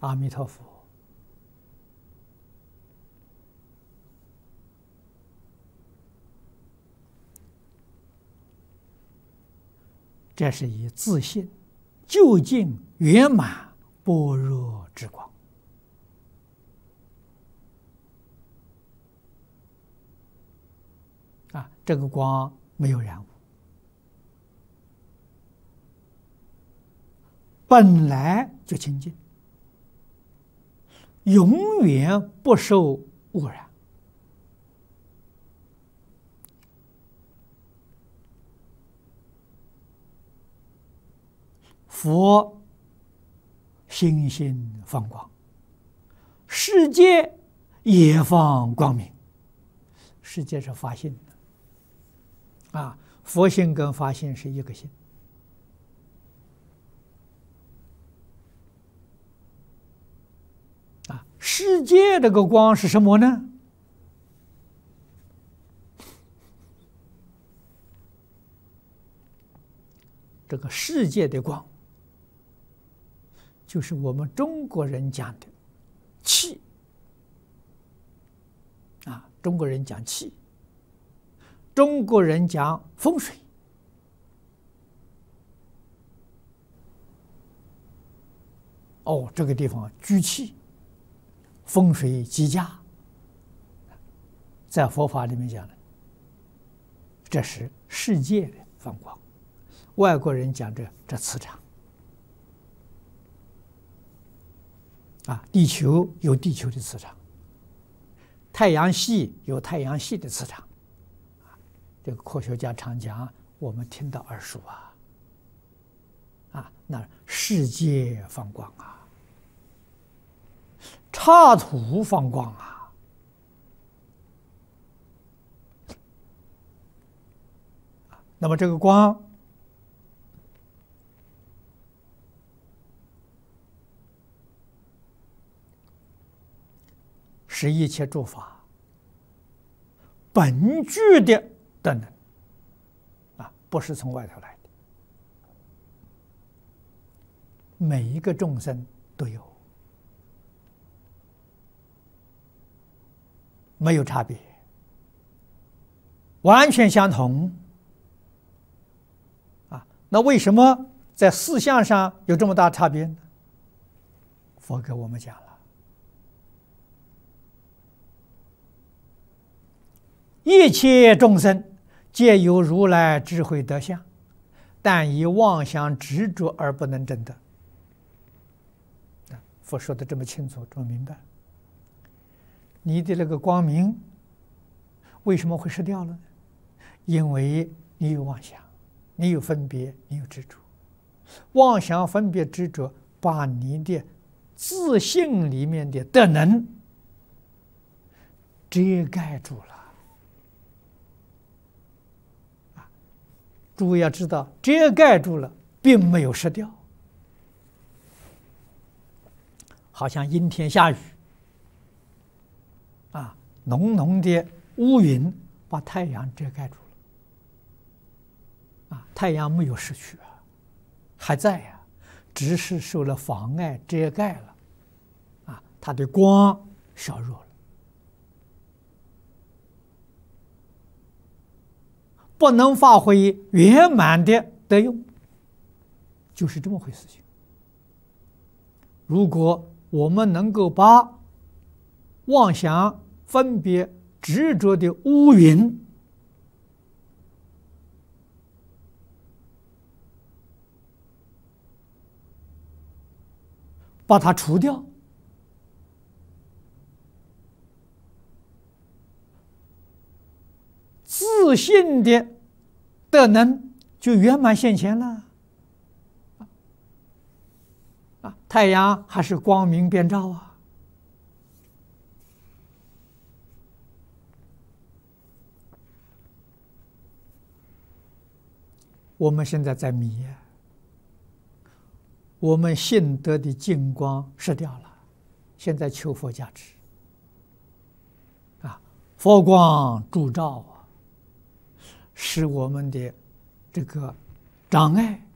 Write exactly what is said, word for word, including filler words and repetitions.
阿弥陀佛。这是以自信究竟圆满般若之光啊！这个光没有染污，本来就清净，永远不受污染。佛心心放光，世界也放光明。世界是发心的啊，佛性跟发心是一个心啊。世界这个光是什么呢？这个世界的光，就是我们中国人讲的气啊，中国人讲气，中国人讲风水。哦，这个地方居气，风水极佳，在佛法里面讲的，这是世界的放光。外国人讲这这磁场。啊，地球有地球的磁场，太阳系有太阳系的磁场，啊，这个科学家常讲，我们听到耳熟啊，啊，那世界放光啊，刹土放光啊，那么这个光。是一切诸法本具的德能啊，不是从外头来的，每一个众生都有，没有差别，完全相同啊。那为什么在四相上有这么大差别呢？佛给我们讲了。一切众生皆有如来智慧德相，但以妄想执着而不能证得。佛说的这么清楚，这么明白。你的那个光明为什么会失掉了？因为你有妄想，你有分别，你有执着。妄想、分别、执着，把你的自信里面的德能遮盖住了。诸位要知道，遮盖住了，并没有失掉。好像阴天下雨，啊，浓浓的乌云把太阳遮盖住了，啊，太阳没有失去啊，还在呀，只是受了妨碍遮盖了，啊，它的光削弱了。不能发挥圆满的德用，就是这么回事情。如果我们能够把妄想、分别、执着的乌云把它除掉，自信的德能就圆满现前了。啊，太阳还是光明遍照啊。我们现在在迷，我们信德的净光失掉了，现在求佛加持。啊，佛光烛照啊，使我们的这个障碍